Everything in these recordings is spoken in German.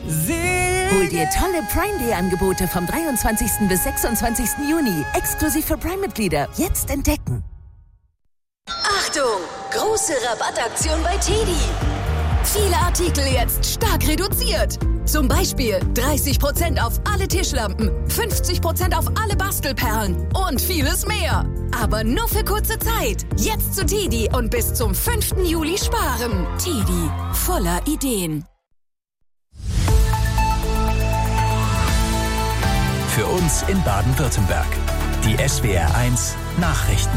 Hol dir tolle Prime-Day-Angebote vom 23. bis 26. Juni. Exklusiv für Prime-Mitglieder. Jetzt entdecken. Achtung! Große Rabattaktion bei TEDi. Viele Artikel jetzt stark reduziert. Zum Beispiel 30% auf alle Tischlampen, 50% auf alle Bastelperlen und vieles mehr. Aber nur für kurze Zeit. Jetzt zu TEDi und bis zum 5. Juli sparen. TEDi, voller Ideen. Für uns in Baden-Württemberg. Die SWR1 Nachrichten.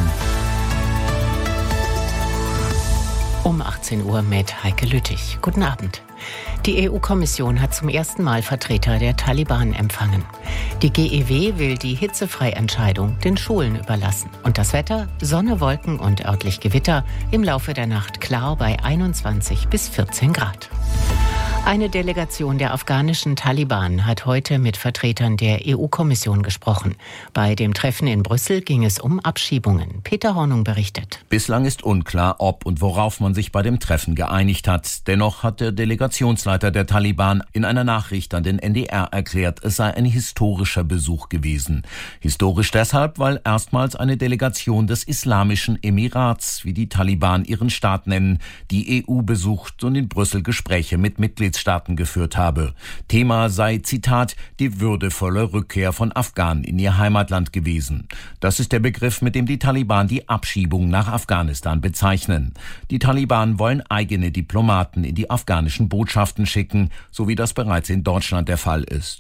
Um 18 Uhr mit Heike Lüttich. Guten Abend. Die EU-Kommission hat zum ersten Mal Vertreter der Taliban empfangen. Die GEW will die Hitzefreientscheidung den Schulen überlassen. Und das Wetter? Sonne, Wolken und örtlich Gewitter. Im Laufe der Nacht klar bei 21 bis 14 Grad. Eine Delegation der afghanischen Taliban hat heute mit Vertretern der EU-Kommission gesprochen. Bei dem Treffen in Brüssel ging es um Abschiebungen. Peter Hornung berichtet. Bislang ist unklar, ob und worauf man sich bei dem Treffen geeinigt hat. Dennoch hat der Delegationsleiter der Taliban in einer Nachricht an den NDR erklärt, es sei ein historischer Besuch gewesen. Historisch deshalb, weil erstmals eine Delegation des Islamischen Emirats, wie die Taliban ihren Staat nennen, die EU besucht und in Brüssel Gespräche mit Mitgliedstaaten geführt habe. Thema sei, Zitat, die würdevolle Rückkehr von Afghanen in ihr Heimatland gewesen. Das ist der Begriff, mit dem die Taliban die Abschiebung nach Afghanistan bezeichnen. Die Taliban wollen eigene Diplomaten in die afghanischen Botschaften schicken, so wie das bereits in Deutschland der Fall ist.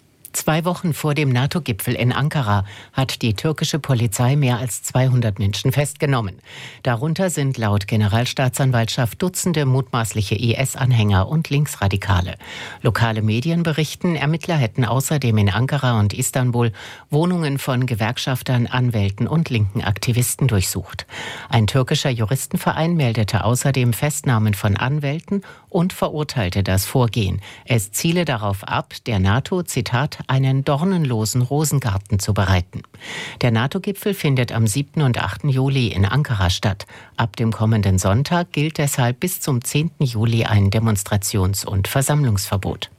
2 Wochen vor dem NATO-Gipfel in Ankara hat die türkische Polizei mehr als 200 Menschen festgenommen. Darunter sind laut Generalstaatsanwaltschaft Dutzende mutmaßliche IS-Anhänger und Linksradikale. Lokale Medien berichten, Ermittler hätten außerdem in Ankara und Istanbul Wohnungen von Gewerkschaftern, Anwälten und linken Aktivisten durchsucht. Ein türkischer Juristenverein meldete außerdem Festnahmen von Anwälten und verurteilte das Vorgehen. Es ziele darauf ab, der NATO, Zitat, einen dornenlosen Rosengarten zu bereiten. Der NATO-Gipfel findet am 7. und 8. Juli in Ankara statt. Ab dem kommenden Sonntag gilt deshalb bis zum 10. Juli ein Demonstrations- und Versammlungsverbot.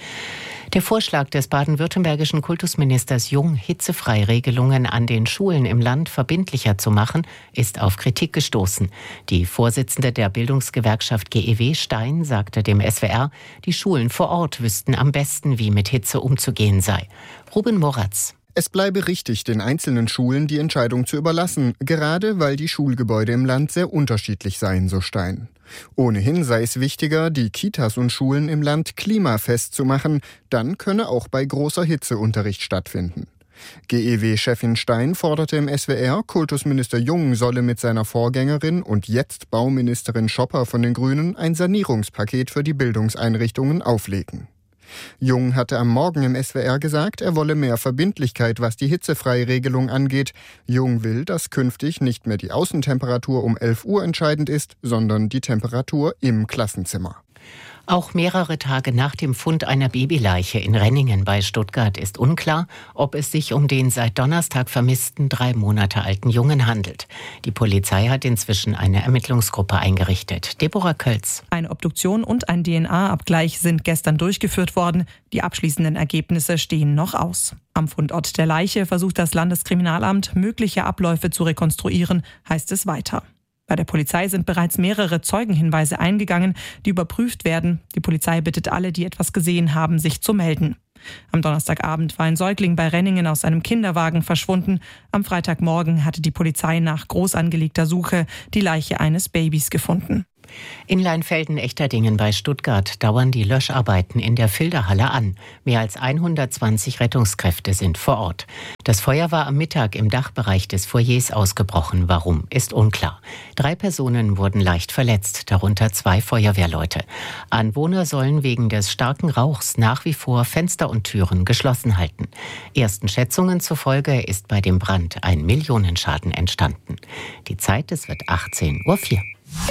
Der Vorschlag des baden-württembergischen Kultusministers Jung, Hitzefreiregelungen an den Schulen im Land verbindlicher zu machen, ist auf Kritik gestoßen. Die Vorsitzende der Bildungsgewerkschaft GEW, Stein, sagte dem SWR, die Schulen vor Ort wüssten am besten, wie mit Hitze umzugehen sei. Ruben Moratz. Es bleibe richtig, den einzelnen Schulen die Entscheidung zu überlassen, gerade weil die Schulgebäude im Land sehr unterschiedlich seien, so Stein. Ohnehin sei es wichtiger, die Kitas und Schulen im Land klimafest zu machen, dann könne auch bei großer Hitze Unterricht stattfinden. GEW-Chefin Stein forderte im SWR, Kultusminister Jung solle mit seiner Vorgängerin und jetzt Bauministerin Schopper von den Grünen ein Sanierungspaket für die Bildungseinrichtungen auflegen. Jung hatte am Morgen im SWR gesagt, er wolle mehr Verbindlichkeit, was die Hitzefreiregelung angeht. Jung will, dass künftig nicht mehr die Außentemperatur um 11 Uhr entscheidend ist, sondern die Temperatur im Klassenzimmer. Auch mehrere Tage nach dem Fund einer Babyleiche in Renningen bei Stuttgart ist unklar, ob es sich um den seit Donnerstag vermissten 3 Monate alten Jungen handelt. Die Polizei hat inzwischen eine Ermittlungsgruppe eingerichtet. Deborah Kölz. Eine Obduktion und ein DNA-Abgleich sind gestern durchgeführt worden. Die abschließenden Ergebnisse stehen noch aus. Am Fundort der Leiche versucht das Landeskriminalamt, mögliche Abläufe zu rekonstruieren, heißt es weiter. Bei der Polizei sind bereits mehrere Zeugenhinweise eingegangen, die überprüft werden. Die Polizei bittet alle, die etwas gesehen haben, sich zu melden. Am Donnerstagabend war ein Säugling bei Renningen aus einem Kinderwagen verschwunden. Am Freitagmorgen hatte die Polizei nach groß angelegter Suche die Leiche eines Babys gefunden. In Leinfelden-Echterdingen bei Stuttgart dauern die Löscharbeiten in der Filderhalle an. Mehr als 120 Rettungskräfte sind vor Ort. Das Feuer war am Mittag im Dachbereich des Foyers ausgebrochen. Warum, ist unklar. 3 Personen wurden leicht verletzt, darunter 2 Feuerwehrleute. Anwohner sollen wegen des starken Rauchs nach wie vor Fenster und Türen geschlossen halten. Ersten Schätzungen zufolge ist bei dem Brand ein Millionenschaden entstanden. Die Zeit, es wird 18:04 Uhr.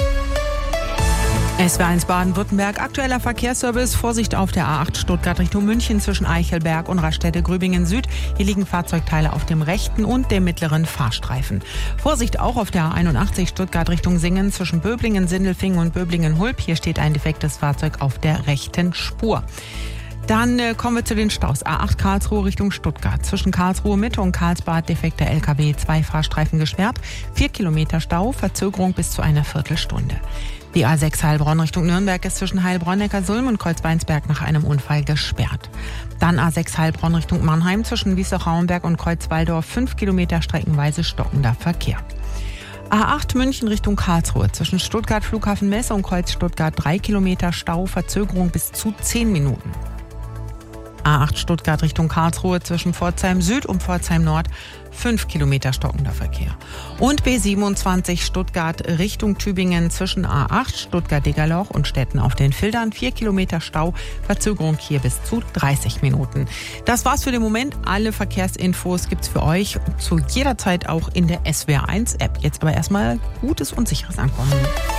SWR1 Baden-Württemberg, aktueller Verkehrsservice. Vorsicht auf der A8 Stuttgart Richtung München zwischen Eichelberg und Raststätte-Grübingen Süd. Hier liegen Fahrzeugteile auf dem rechten und dem mittleren Fahrstreifen. Vorsicht auch auf der A81 Stuttgart Richtung Singen zwischen Böblingen-Sindelfingen und Böblingen-Hulb. Hier steht ein defektes Fahrzeug auf der rechten Spur. Dann kommen wir zu den Staus. A8 Karlsruhe Richtung Stuttgart. Zwischen Karlsruhe Mitte und Karlsbad defekter LKW, 2 Fahrstreifen gesperrt. 4 Kilometer Stau, Verzögerung bis zu einer Viertelstunde. Die A6 Heilbronn Richtung Nürnberg ist zwischen Heilbronn-Neckarsulm und Kreuzweinsberg nach einem Unfall gesperrt. Dann A6 Heilbronn Richtung Mannheim zwischen Wiesloch-Rauenberg und Kreuzwaldorf, 5 Kilometer streckenweise stockender Verkehr. A8 München Richtung Karlsruhe zwischen Stuttgart Flughafen Messe und Kreuz Stuttgart, 3 Kilometer Stau, Verzögerung bis zu 10 Minuten. A8 Stuttgart Richtung Karlsruhe zwischen Pforzheim Süd und Pforzheim Nord, 5 Kilometer stockender Verkehr. Und B27 Stuttgart Richtung Tübingen zwischen A8 Stuttgart-Degerloch und Stetten auf den Fildern, 4 Kilometer Stau, Verzögerung hier bis zu 30 Minuten. Das war's für den Moment. Alle Verkehrsinfos gibt's für euch zu jeder Zeit auch in der SWR1 App. Jetzt aber erstmal gutes und sicheres Ankommen.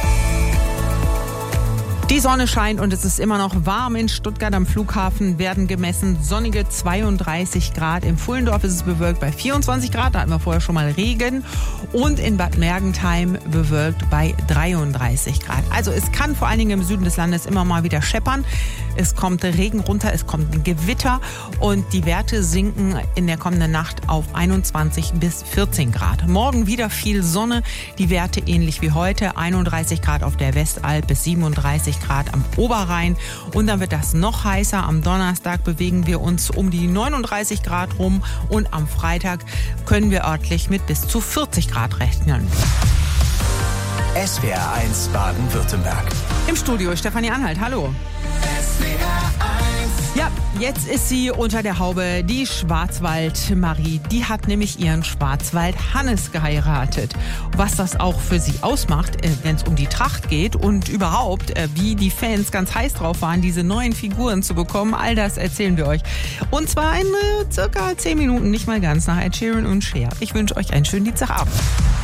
Die Sonne scheint und es ist immer noch warm. In Stuttgart am Flughafen werden gemessen sonnige 32 Grad. Im Pfullendorf ist es bewölkt bei 24 Grad. Da hatten wir vorher schon mal Regen. Und in Bad Mergentheim bewölkt bei 33 Grad. Also es kann vor allen Dingen im Süden des Landes immer mal wieder scheppern. Es kommt Regen runter, es kommt ein Gewitter und die Werte sinken in der kommenden Nacht auf 21 bis 14 Grad. Morgen wieder viel Sonne, die Werte ähnlich wie heute. 31 Grad auf der Westalb bis 37 Grad am Oberrhein. Und dann wird das noch heißer. Am Donnerstag bewegen wir uns um die 39 Grad rum und am Freitag können wir örtlich mit bis zu 40 Grad rechnen. SWR1 Baden-Württemberg. Im Studio Stefanie Anhalt, hallo. Ja, jetzt ist sie unter der Haube, die Schwarzwald-Marie. Die hat nämlich ihren Schwarzwald-Hannes geheiratet. Was das auch für sie ausmacht, wenn es um die Tracht geht und überhaupt, wie die Fans ganz heiß drauf waren, diese neuen Figuren zu bekommen, all das erzählen wir euch. Und zwar in circa 10 Minuten, nicht mal ganz, nach Ed Sheeran und Cher. Ich wünsche euch einen schönen Dienstagabend.